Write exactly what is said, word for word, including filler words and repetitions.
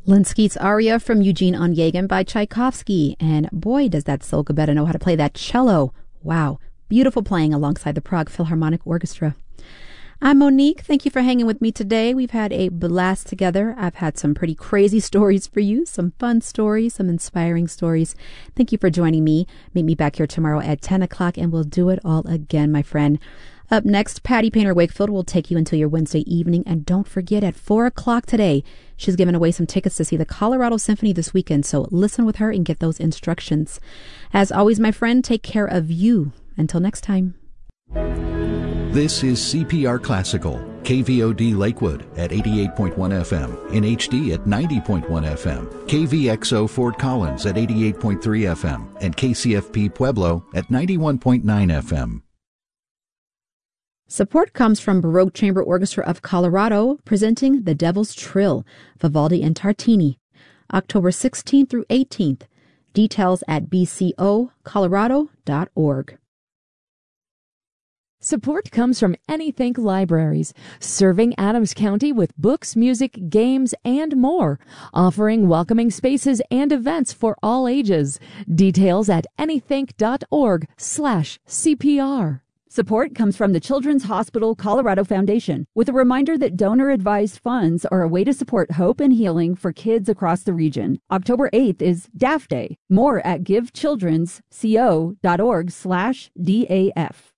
Linsky's aria from Eugene Onegin by Tchaikovsky. And boy, does that Sol Gabetta know how to play that cello. Wow. Beautiful playing alongside the Prague Philharmonic Orchestra. I'm Monique. Thank you for hanging with me today. We've had a blast together. I've had some pretty crazy stories for you, some fun stories, some inspiring stories. Thank you for joining me. Meet me back here tomorrow at ten o'clock and we'll do it all again, my friend. Up next, Patty Painter Wakefield will take you until your Wednesday evening. And don't forget, at four o'clock today, she's giving away some tickets to see the Colorado Symphony this weekend. So listen with her and get those instructions. As always, my friend, take care of you. Until next time. This is C P R Classical, K V O D Lakewood at eighty-eight point one F M, in H D at ninety point one F M, K V X O Fort Collins at eighty-eight point three F M, and K C F P Pueblo at ninety-one point nine F M. Support comes from Baroque Chamber Orchestra of Colorado, presenting The Devil's Trill, Vivaldi and Tartini, October sixteenth through eighteenth. Details at b c o colorado dot org. Support comes from Anythink Libraries, serving Adams County with books, music, games, and more, offering welcoming spaces and events for all ages. Details at anythink.org slash CPR. Support comes from the Children's Hospital Colorado Foundation, with a reminder that donor-advised funds are a way to support hope and healing for kids across the region. October eighth is D A F Day. More at givechildrensco.org slash DAF.